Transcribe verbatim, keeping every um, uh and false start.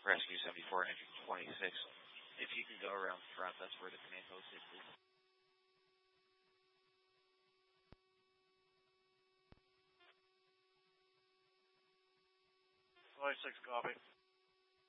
Rescue seventy-four, entry twenty-six. If you can go around front, that's where the command post is, please. twenty-six, copy.